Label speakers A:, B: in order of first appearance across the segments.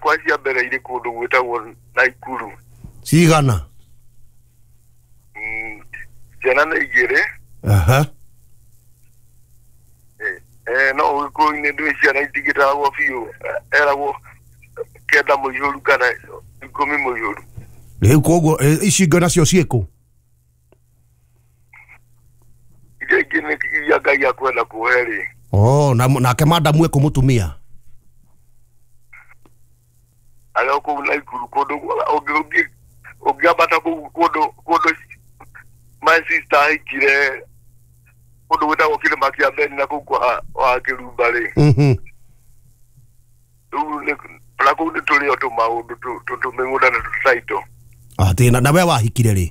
A: ciakwa cia mbere iri kundu gwitagwo Naikuru.
B: Cigana?
A: Ciana nĩ igĩrĩ.
B: Aha.
A: No gĩkũyũ-inĩ ndwĩ ciana itigĩtagwo biũ, eragwo kenda mũihũru kana 10 mũihũru.
B: Rĩu koguo ici ingĩ nacio ciĩkũ?
A: Iria ingĩ nĩ iria Ngai akwenda kũhe rĩ.
B: Nake madamu eko mũtumia.
A: Arĩa kũu Naikuru kũndũ ũngĩambata kũndũ my sister aikire kũndũ gwĩtagwo kĩrĩma kĩa Beni na kũu kwa Kĩrumba rĩ. Rĩu na kũu nĩ tũrĩ o tũmaũndũ tũmĩgũnda na tũtaito.
B: Atĩ na we wahikire rĩ?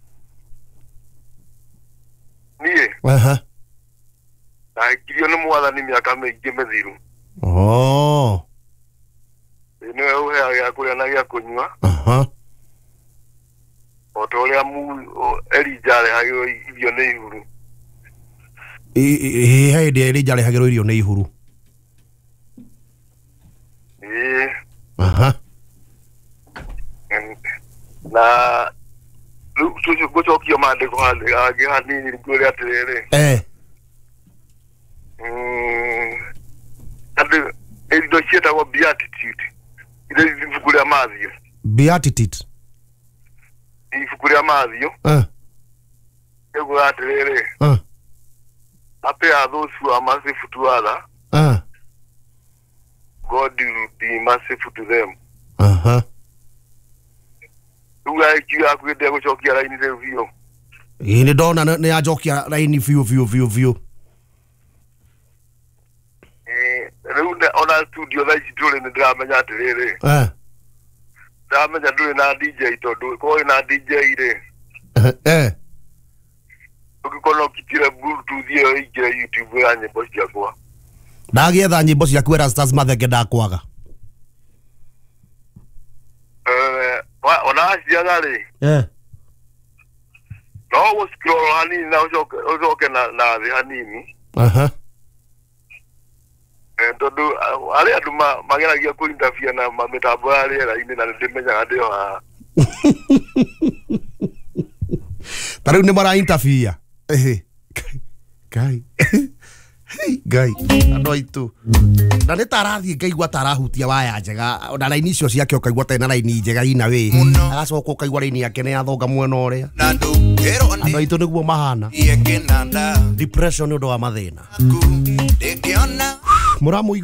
A: Niĩ? Nahikirio nĩ Mwathani mĩaka mĩingĩ mĩthiru. Nĩwe ũheaga gĩa kũrĩa na gĩa kũnyua. O ta ũrĩa Elija arehagĩrwo irio nĩ ihuru.
B: He hĩndĩ Elija arehagĩrwo irio nĩ ihuru.
A: Na rĩu gũcokia maandĩko hangĩ hanini ngwĩre atĩrĩrĩ. Andũ indo ciĩtagwo beatitude. Iria ibuku rĩa Matthew.
B: Beatitude.
A: Ibuku rĩa Matthew. Ego atĩrĩrĩ. Happy are those who are merciful to others. God will be merciful to them. Uga ikiwa kwende gũcokia raini rĩu biũ.
B: Nĩ ndona nĩ ajokia raini biũ.
A: Rĩu ona studio thaa ici tũrĩ nĩ ndĩramenya atĩrĩrĩ. Ndĩramenya ndũrĩ na DJ tondũ korwo na DJ rĩ. Ũngĩkorwo ũkitire Bluetooth ĩyo ĩingĩre YouTube ya nyĩmbo ciakwa.
B: Ndagĩetha nyĩmbo ciaku Erastus Mathenge ndakwaga.
A: Ona ciaga rĩ. No gũscroll hanini na ũcoke na thĩ hanini. Tondũ arĩa andũ mageragia kũ-interfere na mĩtambo ya rĩera-inĩ na ndĩmenyaga ndĩo haha.
B: Ta rĩu nĩ mara-interfere. Ngai andũ aitũ na nĩ tarathiĩ ngaigua tarahutia waya njega na raini icio ciake ũkaigua tena raini njega ina wĩ agacoka ũkaigua raini yake nĩ yathonga mwena ũrĩa andũ aitũ nĩguo mahana depression nĩ ũndũ wa mathĩna mũramũ